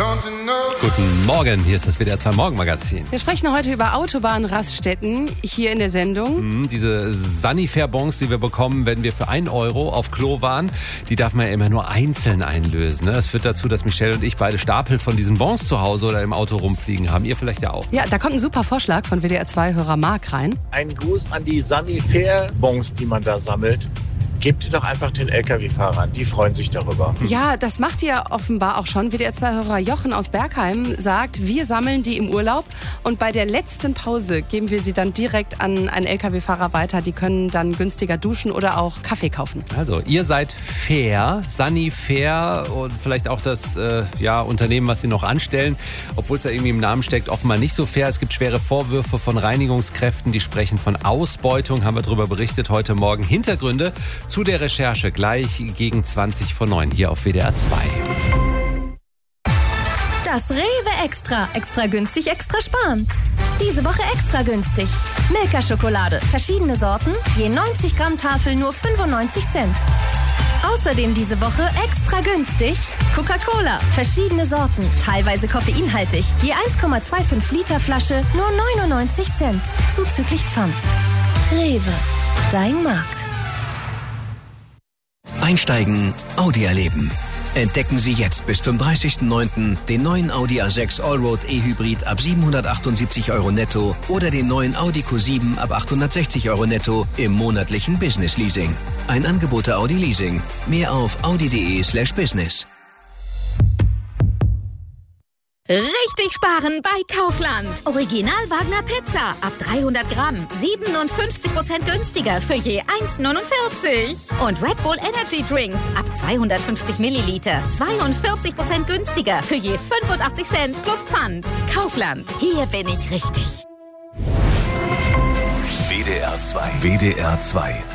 Guten Morgen, hier ist das WDR 2 Morgenmagazin. Wir sprechen heute über Autobahnraststätten hier in der Sendung. Diese Sanifair-Bons, die wir bekommen, wenn wir für 1 Euro auf Klo waren, die darf man ja immer nur einzeln einlösen. Das führt dazu, dass Michelle und ich beide Stapel von diesen Bons zu Hause oder im Auto rumfliegen haben. Ihr vielleicht ja auch. Ja, da kommt ein super Vorschlag von WDR 2-Hörer Marc rein. Ein Gruß an die Sanifair-Bons, die man da sammelt. Gebt die doch einfach den LKW-Fahrern, die freuen sich darüber. Ja, das macht ihr offenbar auch schon. WDR 2-Hörer Jochen aus Bergheim sagt, wir sammeln die im Urlaub und bei der letzten Pause geben wir sie dann direkt an einen LKW-Fahrer weiter. Die können dann günstiger duschen oder auch Kaffee kaufen. Also, ihr seid fair, Sanifair und vielleicht auch das Unternehmen, was sie noch anstellen, obwohl es da irgendwie im Namen steckt, offenbar nicht so fair. Es gibt schwere Vorwürfe von Reinigungskräften, die sprechen von Ausbeutung, haben wir darüber berichtet heute Morgen. Hintergründe zu der Recherche gleich gegen 20:09 hier auf WDR 2. Das Rewe Extra. Extra günstig, extra sparen. Diese Woche extra günstig. Milka-Schokolade. Verschiedene Sorten. Je 90 Gramm Tafel nur 95 Cent. Außerdem diese Woche extra günstig. Coca-Cola. Verschiedene Sorten. Teilweise koffeinhaltig. Je 1,25 Liter Flasche nur 99 Cent. Zuzüglich Pfand. Rewe. Dein Markt. Einsteigen, Audi erleben. Entdecken Sie jetzt bis zum 30.09. den neuen Audi A6 Allroad E-Hybrid ab 778 € netto oder den neuen Audi Q7 ab 860 € netto im monatlichen Business Leasing. Ein Angebot der Audi Leasing. Mehr auf audi.de/business. Richtig sparen bei Kaufland. Original Wagner Pizza ab 300 Gramm. 57% günstiger für je 1,49. Und Red Bull Energy Drinks ab 250 Milliliter. 42% günstiger für je 85 Cent plus Pfand. Kaufland. Hier bin ich richtig. WDR 2. WDR 2.